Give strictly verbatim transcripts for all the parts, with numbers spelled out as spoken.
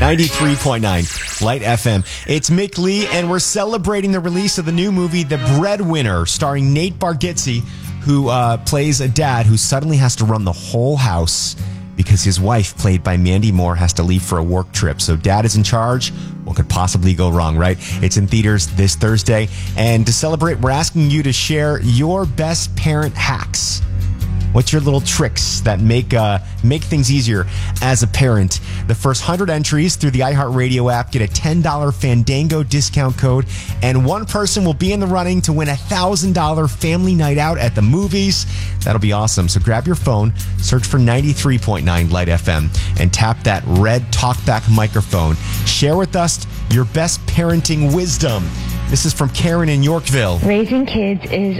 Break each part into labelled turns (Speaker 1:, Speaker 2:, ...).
Speaker 1: ninety-three point nine Light F M. It's Mick Lee, and we're celebrating the release of the new movie, The Breadwinner, starring Nate Bargatze, who uh, plays a dad who suddenly has to run the whole house because his wife, played by Mandy Moore, has to leave for a work trip. So dad is in charge. What could possibly go wrong, right? It's in theaters this Thursday. And to celebrate, we're asking you to share your best parent hacks. What's your little tricks that make uh, make things easier as a parent? The first one hundred entries through the iHeartRadio app get a ten dollars Fandango discount code, and one person will be in the running to win a one thousand dollars family night out at the movies. That'll be awesome. So grab your phone, search for ninety-three point nine Light F M, and tap that red talkback microphone. Share with us your best parenting wisdom. This is from Karen in Yorkville.
Speaker 2: Raising kids is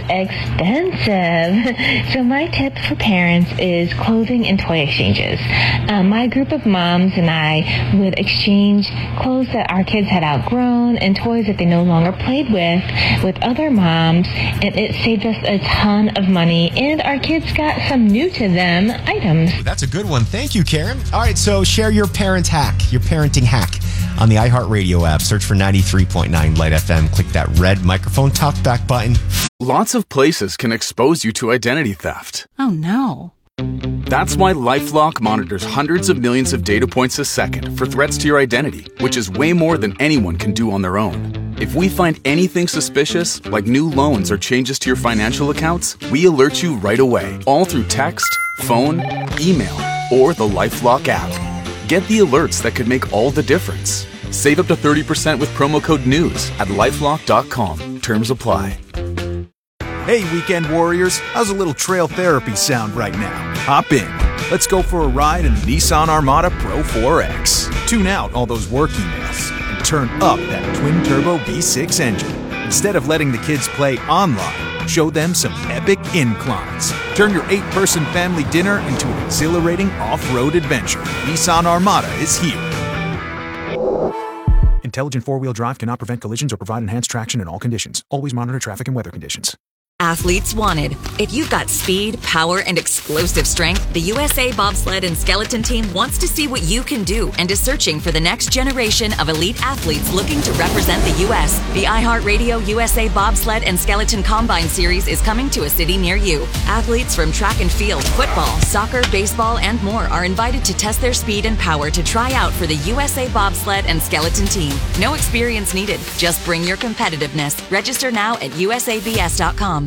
Speaker 2: expensive. So my tip for parents is clothing and toy exchanges. Um, my group of moms and I would exchange clothes that our kids had outgrown and toys that they no longer played with with other moms, and it saved us a ton of money, and our kids got some new to them items.
Speaker 1: That's a good one. Thank you, Karen. All right, so share your parent hack, your parenting hack on the iHeartRadio app. Search for ninety-three point nine Light F M. Click that red microphone talkback button.
Speaker 3: Lots of places can expose you to identity theft.
Speaker 4: Oh, no.
Speaker 3: That's why LifeLock monitors hundreds of millions of data points a second for threats to your identity, which is way more than anyone can do on their own. If we find anything suspicious, like new loans or changes to your financial accounts, we alert you right away, all through text, phone, email, or the LifeLock app. Get the alerts that could make all the difference. Save up to thirty percent with promo code NEWS at lifelock dot com. Terms apply.
Speaker 5: Hey, weekend warriors, how's a little trail therapy sound right now? Hop in. Let's go for a ride in the Nissan Armada Pro four X. Tune out all those work emails and turn up that twin-turbo V six engine. Instead of letting the kids play online, show them some epic inclines. Turn your eight-person family dinner into an exhilarating off-road adventure. Nissan Armada is here. Intelligent four-wheel drive cannot prevent collisions or provide enhanced traction in all conditions. Always monitor traffic and weather conditions.
Speaker 6: Athletes wanted. If you've got speed, power, and explosive strength, the U S A Bobsled and Skeleton Team wants to see what you can do and is searching for the next generation of elite athletes looking to represent the U S The iHeartRadio U S A Bobsled and Skeleton Combine Series is coming to a city near you. Athletes from track and field, football, soccer, baseball, and more are invited to test their speed and power to try out for the U S A Bobsled and Skeleton Team. No experience needed. Just bring your competitiveness. Register now at U S A B S dot com.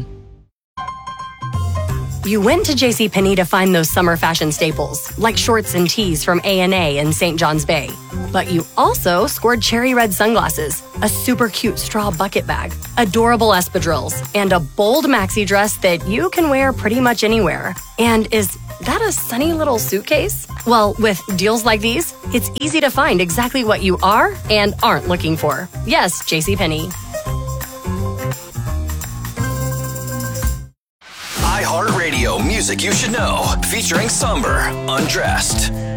Speaker 7: You went to JCPenney to find those summer fashion staples, like shorts and tees from A and A in Saint John's Bay. But you also scored cherry red sunglasses, a super cute straw bucket bag, adorable espadrilles, and a bold maxi dress that you can wear pretty much anywhere. And is that a sunny little suitcase? Well, with deals like these, it's easy to find exactly what you are and aren't looking for. Yes, JCPenney.
Speaker 8: iHeartRadio Music You Should Know, featuring Somber, Undressed.